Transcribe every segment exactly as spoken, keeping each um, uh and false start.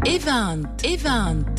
إيفانت إيفانت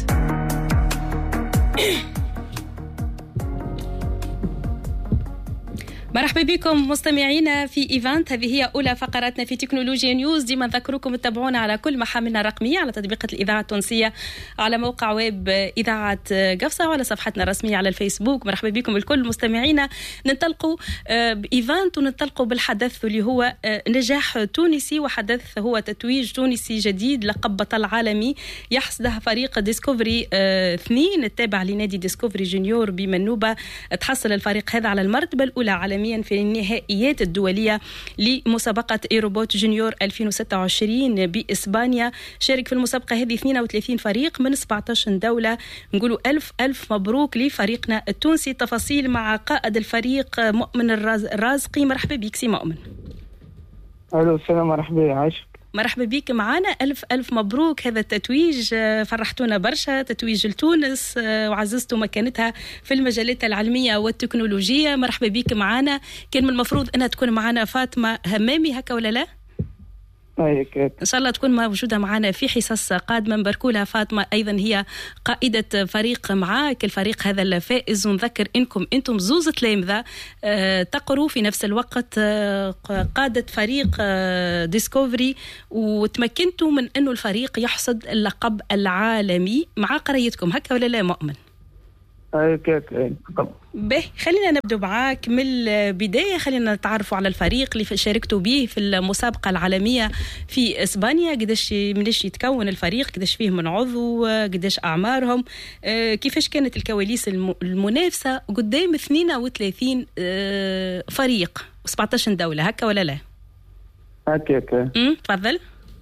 مرحبا بكم مستمعينا في إيفانت. هذه هي أولى فقراتنا في تكنولوجيا نيوز. ديما نذكركم تتابعونا على كل محاملنا الرقمية على تطبيقات الإذاعة التونسية، على موقع ويب إذاعة قفصة، وعلى صفحتنا الرسمية على الفيسبوك. مرحبا بكم الكل مستمعينا. ننطلقوا بإيفانت وننطلقوا بالحدث اللي هو نجاح تونسي، وحدث هو تتويج تونسي جديد لقب بطل عالمي يحصده فريق ديسكوفري اثنين التابع لنادي ديسكوفري جونيور بمنوبة. تحصل الفريق هذا على المرتبة الأولى عالميا في النهائيات الدولية لمسابقة إيروبوت جونيور ألفين وستة وعشرين بإسبانيا. شارك في المسابقة هذه اثنين وثلاثين فريق من سبعة عشر دولة. نقولوا ألف ألف مبروك لفريقنا التونسي. تفاصيل مع قائد الفريق مؤمن الرازقي. مرحبا بك سي مؤمن. أهلا السلام، مرحبا عايشك. مرحبا بك معنا. ألف ألف مبروك هذا التتويج، فرحتونا برشا. تتويج لتونس وعززتوا مكانتها في المجالات العلمية والتكنولوجية. مرحبا بك معنا. كان من المفروض أنها تكون معنا فاطمة همامي، هكا ولا لا؟ هيك إن شاء الله تكون موجودة معنا في حصص قادمة. نباركولها فاطمة، أيضا هي قائدة فريق معاك، الفريق هذا الفائز. ونذكر إنكم أنتم زوز تلامذة تقروا في نفس الوقت قادة فريق ديسكوفري، وتمكنتوا من أنه الفريق يحصد اللقب العالمي مع قريتكم، هكا ولا لا مؤمن؟ هيك هيك. به خلينا نبدأ معاك من البداية. خلينا نتعرفوا على الفريق اللي شاركتوا به في المسابقة العالمية في إسبانيا. قداش منش يتكون الفريق، قداش فيه من عضو، قداش أعمارهم، كيفاش كانت الكواليس المنافسة قدام اثنين وثلاثين فريق وسبعة عشر دولة، هكا ولا لا؟ هكا هكا. امم تفضل.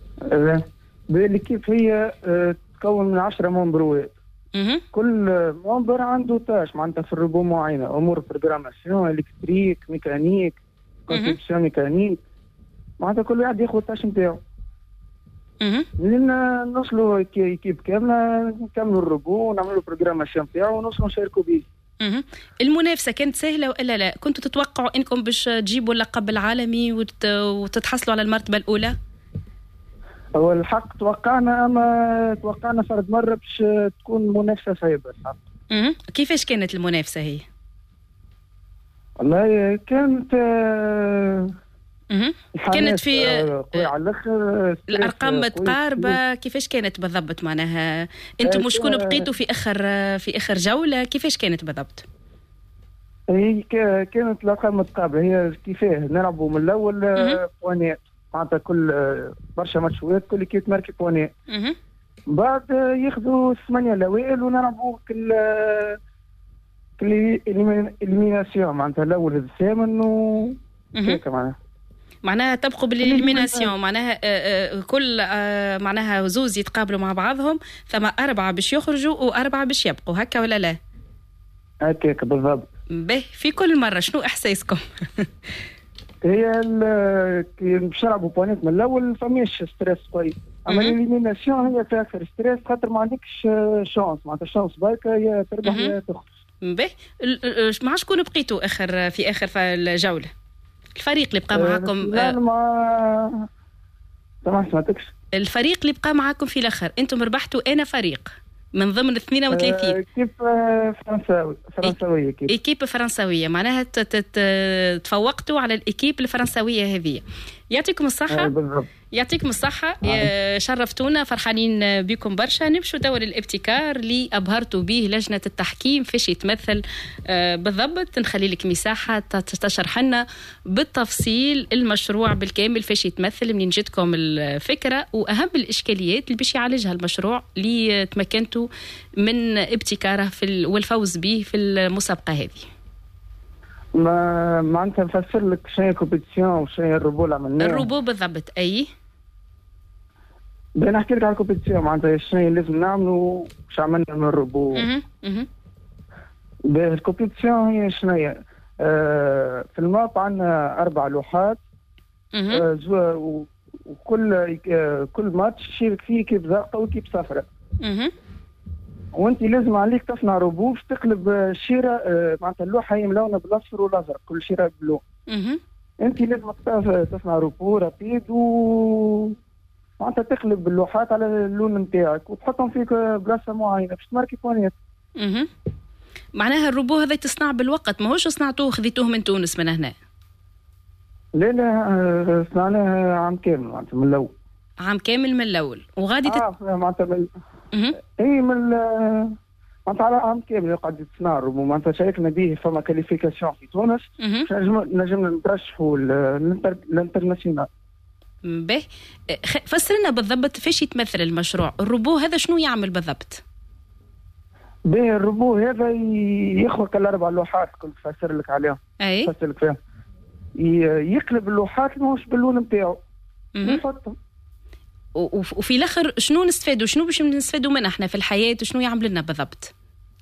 بالي كيف هي تكون من عشرة ممبروات. كل ممبر عنده تاش معناتها في الروبو معينة، أمور بروجراماسيون، إلكتريك، ميكانيك، كونسيبسيون ميكانيك، معناتها كل واحد ياخذ التاش نتاعو. لين نوصلوا كيف كاملة نكملوا الروبو ونعملوا بروجراماسيون نتاعو ونوصلوا نشاركوا به. المنافسة كانت سهلة وإلا لا؟ كنتوا تتوقعوا إنكم باش تجيبوا اللقب العالمي وت... وتتحصلوا على المرتبة الأولى؟ هو الحق توقعنا، أما توقعنا فرد مرة باش تكون منافسة صعبة الحق. امم كيفاش كانت المنافسة هي؟ والله كانت امم كانت في قوية على الآخر، الأرقام متقاربة. كيفاش كانت بالضبط معناها؟ أنتم مش كونوا بقيتوا في آخر في آخر جولة، كيفاش كانت بالضبط؟ هي كانت الأرقام متقاربة. هي كيفاه نلعبوا من الأول بوانات، معناتها كل برشا ماتشات كل كي تماركي بوانات. بعد ياخذوا الثمانية الأوائل ونلعبوا كل كل إليميناسيون، معناتها الأول الثامن و هيك معناها. معناها تبقوا بالإليميناسيون، معناها كل معناها زوز يتقابلوا مع بعضهم، ثم أربعة باش يخرجوا وأربعة باش يبقوا، هكا ولا لا؟ هكاك بالضبط. به في كل مرة شنو إحساسكم؟ هي كي باش نلعبوا بوانيت من الاول فماش ستريس كويس، اما الاليميناسيون هي فيها اكثر ستريس خاطر ما عندكش شانس، معناتها الشانس بركه يا تربح يا تخسر. باهي مع شكون بقيتوا اخر في اخر الجوله؟ الفريق اللي بقى معاكم؟ لا ما ما سمعتكش. الفريق اللي بقى معاكم في الاخر انتم ربحتوا انا فريق من ضمن اثنين وثلاثين. كيف فرنساوي فرنساويه كيف ايكيب فرنساويه، معناها تفوقتوا على الايكيب الفرنساويه هذه. يعطيكم الصحه. بالضبط. يعطيكم الصحه. شرفتونا، فرحانين بكم برشا. نمشوا دور الابتكار اللي ابهرتوا به لجنه التحكيم فيش يتمثل بالضبط. نخلي لك مساحه تشرح لنا بالتفصيل المشروع بالكامل فيش يتمثل، منين جتكم الفكره واهم الاشكاليات اللي باش يعالجها المشروع اللي تمكنتوا من ابتكاره في والفوز به في المسابقه هذه. ما معناتها نفسر لك شنو هي كومبيتيسيون وشنو هي الروبو اللي عملناه. الروبو بالضبط. اي بدي نحكي لك على الكومبيتيسيون، معناتها شنو لازم نعملوا وش عملنا من الروبو. اها اها الكومبيتيسيون هي شنو هي؟ آه في الماب عندنا اربع لوحات. آه وكل آه كل ماتش يشارك فيه كيف زرقاء وكيف صفراء. اها وانت لازم عليك تصنع روبو باش تقلب شيره. آه معناتها اللوحه هي ملونه بالاصفر والازرق، كل شيره بلون. اها انت لازم تصنع روبو رابيد و معناتها تقلب اللوحات على اللون نتاعك وتحطهم فيك بلاصه معينه باش تماركي كوانيت. اها معناها الروبو هذا تصنع بالوقت، ماهوش صنعتوه خذيتوه من تونس من هنا؟ لا لا صنعناه عام كامل معناتها من الاول. عام كامل من الاول وغادي تت... اه معناتها من اي من معناتها على عام كامل قاعد تصنع الروبو. معناتها شاركنا به فما كاليفيكاسيون في تونس نجم نجم نرشحوا الانترناسيونال. باهي فسر لنا بالضبط فاش يتمثل المشروع الروبو هذا، شنو يعمل بالضبط؟ باهي الروبو هذا يخلق الاربع لوحات كنت فسر لك عليهم. اي فسر لك فيها يقلب اللوحات ماهوش باللون نتاعو ويحطهم. وفي الاخر شنو نستفادوا، شنو باش نستفادوا منه احنا في الحياه وشنو يعمل لنا بالضبط؟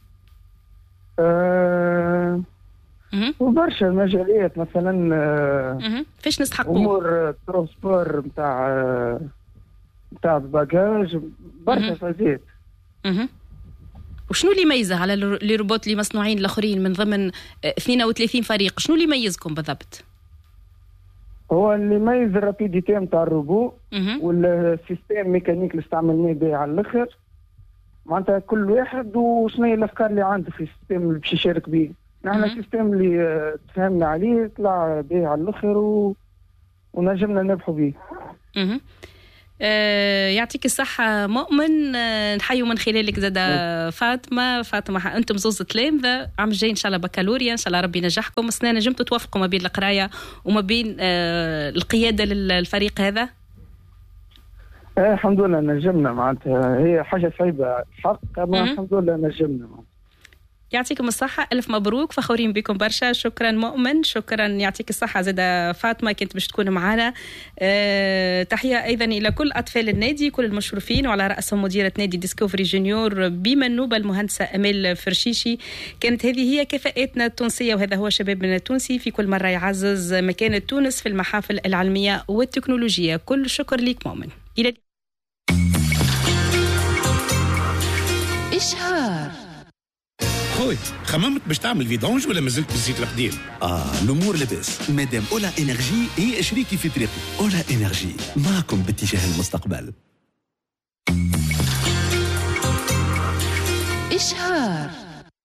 أه وبرشا مجالات مثلا أه فاش نستحقوا امور ترانسبور نتاع نتاع الباجاج برشا فازات. اها وشنو اللي يميزه على لي روبوت اللي مصنوعين الاخرين من ضمن اثنين وثلاثين فريق؟ شنو اللي يميزكم بالضبط؟ هو اللي يميز الرابيديتي نتاع الروبو والسيستم ميكانيك اللي استعملناه به على الاخر. معناتها كل واحد وشنو هي الافكار اللي عنده في السيستم اللي باش يشارك به. نحن السيستم اللي تفهمنا عليه طلع به على الاخر و... ونجمنا نربحوا به. اها آه يعطيك الصحة مؤمن. آه نحيو من خلالك زادة فاطمة. فاطمة أنتم زوز تلامذة عام الجاي إن شاء الله بكالوريا، إن شاء الله ربي ينجحكم. سنة نجمتوا توافقوا ما بين القراية وما بين آه القيادة للفريق هذا؟ آه الحمد لله نجمنا. معناتها هي حاجة صعيبة حق أما الحمد لله نجمنا. يعطيكم الصحة، ألف مبروك، فخورين بكم برشا. شكرا مؤمن، شكرا يعطيك الصحة زادة فاطمة كنت باش تكون معنا. أه تحية أيضا إلى كل أطفال النادي كل المشرفين وعلى رأسهم مديرة نادي ديسكوفري جونيور بمنوبة المهندسة أمال فرشيشي. كانت هذه هي كفاءاتنا التونسية وهذا هو شبابنا التونسي في كل مرة يعزز مكانة تونس في المحافل العلمية والتكنولوجية. كل شكر لك مؤمن. إلى إشهار. خوي خممت باش تعمل فيدونج ولا مازلت بالزيت القديم؟ اه الامور لاباس مادام اولا انرجي هي شريكي في طريقي. اولا انرجي معكم باتجاه المستقبل. إشهار.